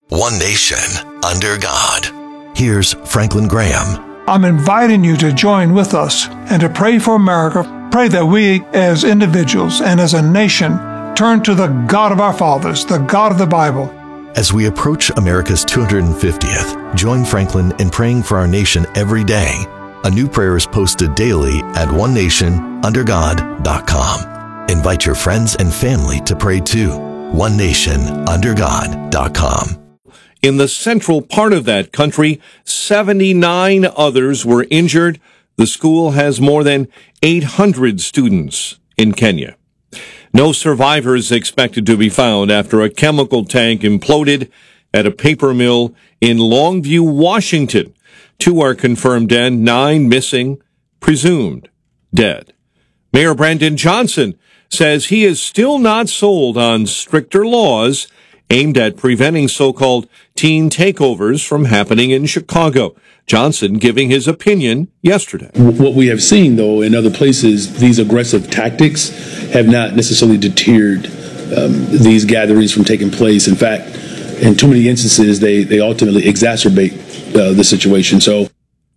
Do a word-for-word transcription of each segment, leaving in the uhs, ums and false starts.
One nation, under God. Here's Franklin Graham. I'm inviting you to join with us and to pray for America. Pray that we, as individuals and as a nation, turn to the God of our fathers, the God of the Bible. As we approach America's two hundred fiftieth, join Franklin in praying for our nation every day. A new prayer is posted daily at one nation under god dot com. Invite your friends and family to pray too. one nation under god dot com. In the central part of that country, seventy-nine others were injured. The school has more than eight hundred students in Kenya. No survivors expected to be found after a chemical tank imploded at a paper mill in Longview, Washington. Two are confirmed dead, nine missing, presumed dead. Mayor Brandon Johnson says he is still not sold on stricter laws aimed at preventing so-called teen takeovers from happening in Chicago. Johnson giving his opinion yesterday. What we have seen, though, in other places, these aggressive tactics have not necessarily deterred um, these gatherings from taking place. In fact, in too many instances, they, they ultimately exacerbate uh, the situation. So,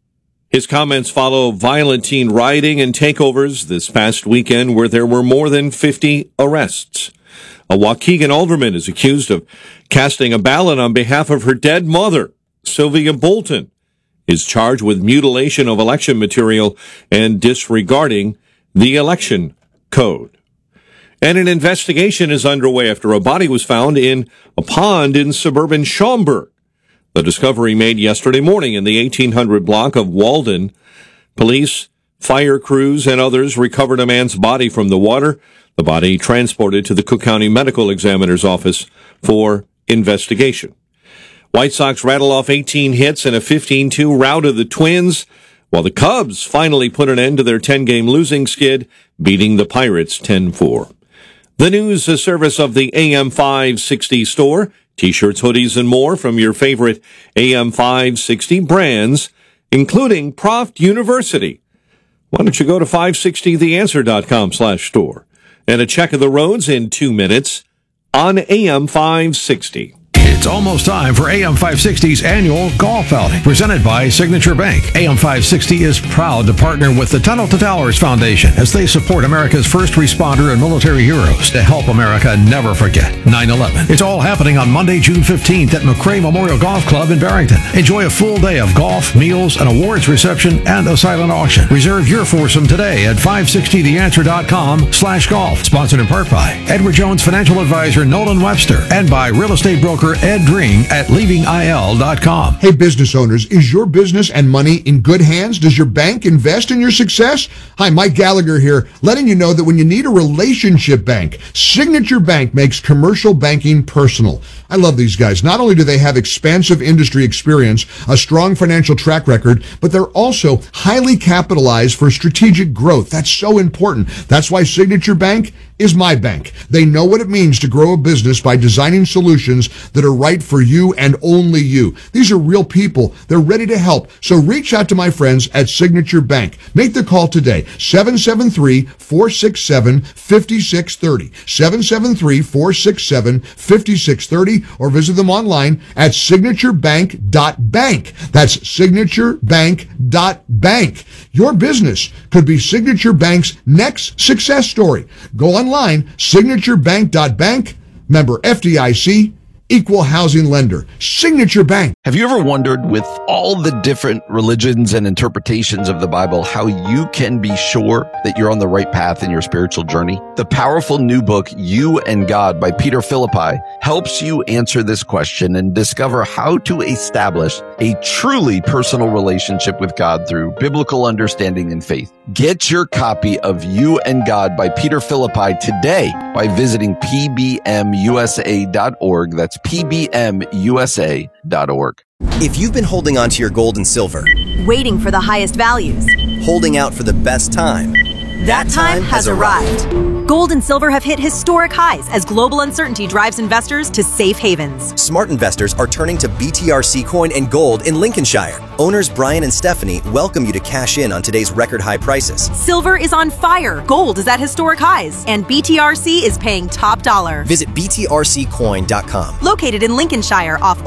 his comments follow violent teen rioting and takeovers this past weekend where there were more than fifty arrests. A Waukegan alderman is accused of casting a ballot on behalf of her dead mother. Sylvia Bolton is charged with mutilation of election material and disregarding the election code. And an investigation is underway after a body was found in a pond in suburban Schaumburg. The discovery made yesterday morning in the eighteen hundred block of Walden. Police, fire crews, and others recovered a man's body from the water. The body transported to the Cook County Medical Examiner's office for investigation. White Sox rattle off eighteen hits in a fifteen two rout of the Twins, while the Cubs finally put an end to their ten-game losing skid, beating the Pirates ten four. The news, a service of the A M five sixty store. T-shirts, hoodies, and more from your favorite A M five sixty brands, including Proft University. Why don't you go to five sixty the answer dot com slash store? And a check of the roads in two minutes on A M five sixty. It's almost time for A M five sixty's annual golf outing, presented by Signature Bank. A M five sixty is proud to partner with the Tunnel to Towers Foundation as they support America's first responder and military heroes to help America never forget nine eleven. It's all happening on Monday, June fifteenth at McRae Memorial Golf Club in Barrington. Enjoy a full day of golf, meals, an awards reception, and a silent auction. Reserve your foursome today at five sixty the answer dot com slash golf. Sponsored in part by Edward Jones Financial Advisor Nolan Webster and by real estate broker Ed Dring at leaving I L dot com. Hey, business owners, is your business and money in good hands? Does your bank invest in your success? Hi, Mike Gallagher here, letting you know that when you need a relationship bank, Signature Bank makes commercial banking personal. I love these guys. Not only do they have expansive industry experience, a strong financial track record, but they're also highly capitalized for strategic growth. That's so important. That's why Signature Bank is my bank. They know what it means to grow a business by designing solutions that are right for you and only you. These are real people. They're ready to help. So reach out to my friends at Signature Bank. Make the call today, seven seven three, four six seven, five six three zero, seven seven three, four six seven, five six three zero, or visit them online at signature bank dot bank. That's signature bank dot bank. Your business could be Signature Bank's next success story. Go online, signature bank dot bank, member F D I C, equal housing lender. Signature Bank. Have you ever wondered, with all the different religions and interpretations of the Bible, how you can be sure that you're on the right path in your spiritual journey? The powerful new book, You and God by Peter Philippi, helps you answer this question and discover how to establish a truly personal relationship with God through biblical understanding and faith. Get your copy of You and God by Peter Philippi today by visiting P B M U S A dot org. That's P B M U S A dot org. If you've been holding on to your gold and silver, waiting for the highest values, holding out for the best time, that time has arrived. Gold and silver have hit historic highs as global uncertainty drives investors to safe havens. Smart investors are turning to B T R C Coin and Gold in Lincolnshire. Owners Brian and Stephanie welcome you to cash in on today's record high prices. Silver is on fire, gold is at historic highs, and B T R C is paying top dollar. Visit B T R C coin dot com. Located in Lincolnshire off